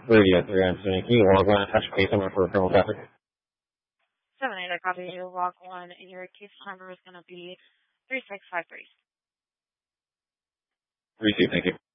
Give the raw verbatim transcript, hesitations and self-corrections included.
thirty at three nine seven. Can you log one and touch case number for criminal traffic? seven eight, I copy you. Log one, and your case number is going to be three six five three. Three two, thank you.